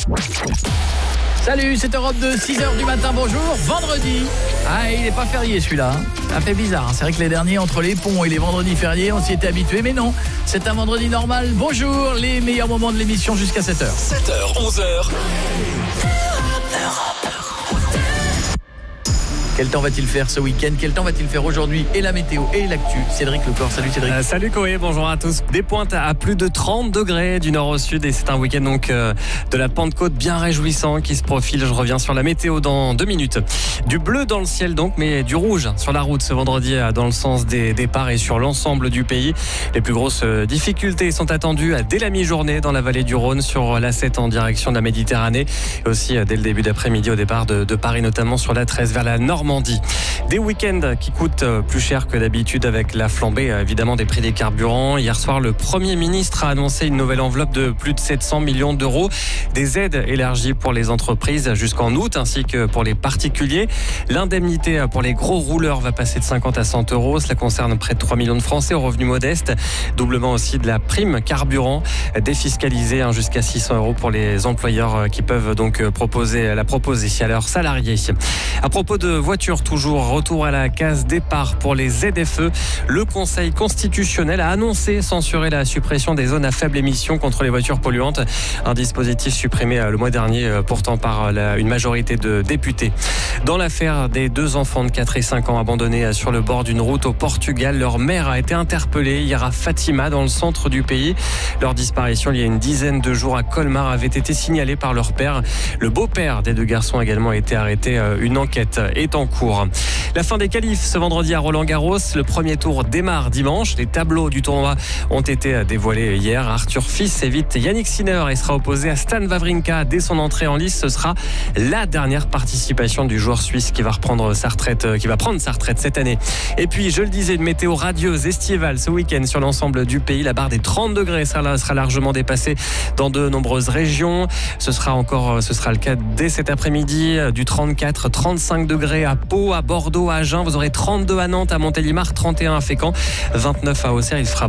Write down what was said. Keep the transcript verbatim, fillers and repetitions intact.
Salut, c'est Europe deux, six heures du matin, bonjour, vendredi. Ah, il n'est pas férié celui-là, hein. Ça fait bizarre, hein. C'est vrai que les derniers, entre les ponts et les vendredis fériés, on s'y était habitué, mais non, c'est un vendredi normal. Bonjour, les meilleurs moments de l'émission jusqu'à sept heures. sept heures, onze heures. Quel temps va-t-il faire ce week-end? Quel temps va-t-il faire aujourd'hui? Et la météo et l'actu. Cédric Lecor, salut Cédric. Euh, salut Koé, bonjour à tous. Des pointes à plus de trente degrés du nord au sud et c'est un week-end donc euh, de la Pentecôte bien réjouissant qui se profile. Je reviens sur la météo dans deux minutes. Du bleu dans le ciel donc, mais du rouge sur la route ce vendredi dans le sens des départs et sur l'ensemble du pays. Les plus grosses difficultés sont attendues dès la mi-journée dans la vallée du Rhône sur l'A sept en direction de la Méditerranée et aussi dès le début d'après-midi au départ de, de Paris, notamment sur l'A treize vers la Normandie. Des week-ends qui coûtent plus cher que d'habitude avec la flambée évidemment des prix des carburants. Hier soir, le Premier ministre a annoncé une nouvelle enveloppe de plus de sept cents millions d'euros. Des aides élargies pour les entreprises jusqu'en août ainsi que pour les particuliers. L'indemnité pour les gros rouleurs va passer de cinquante à cent euros. Cela concerne près de trois millions de Français aux revenus modestes. Doublement aussi de la prime carburant défiscalisée jusqu'à six cents euros pour les employeurs qui peuvent donc proposer, la proposer à leurs salariés. À propos de voitures, toujours retour à la case départ pour les Z F E. Le Conseil constitutionnel a annoncé censurer la suppression des zones à faible émission contre les voitures polluantes. Un dispositif supprimé le mois dernier pourtant par la, une majorité de députés. Dans l'affaire des deux enfants de quatre et cinq ans abandonnés sur le bord d'une route au Portugal, leur mère a été interpellée hier à Fatima dans le centre du pays. Leur disparition il y a une dizaine de jours à Colmar avait été signalée par leur père. Le beau-père des deux garçons a également été arrêté. Une enquête est en cours. La fin des qualifs ce vendredi à Roland-Garros. Le premier tour démarre dimanche. Les tableaux du tournoi ont été dévoilés hier. Arthur Fils évite Yannick Sinner et sera opposé à Stan Wawrinka dès son entrée en lice. Ce sera la dernière participation du joueur suisse qui va reprendre sa retraite, qui va prendre sa retraite cette année. Et puis, je le disais, une météo radieuse estivale ce week-end sur l'ensemble du pays. La barre des trente degrés sera, sera largement dépassée dans de nombreuses régions. Ce sera encore, ce sera le cas dès cet après-midi. Du trente-quatre, trente-cinq degrés à Pau, à Bordeaux, à Agen. Vous aurez trente-deux à Nantes, à Montélimar, trente et un à Fécamp, vingt-neuf à Auxerre. Il fera